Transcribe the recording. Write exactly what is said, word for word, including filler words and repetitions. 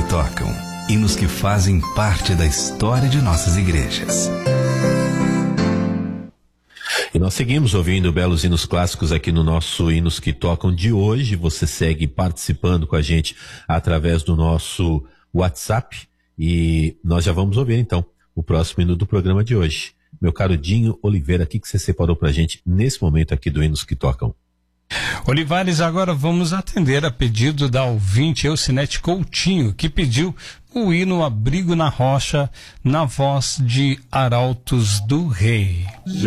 tocam, hinos que fazem parte da história de nossas igrejas. E nós seguimos ouvindo belos hinos clássicos aqui no nosso Hinos que Tocam de hoje. Você segue participando com a gente através do nosso WhatsApp e nós já vamos ouvir então o próximo hino do programa de hoje. Meu caro Dinho Oliveira, o que você separou pra gente nesse momento aqui do Hinos que Tocam? Olivares, agora vamos atender a pedido da ouvinte Eucinete Coutinho, que pediu o hino Abrigo na Rocha, na voz de Arautos do Rei.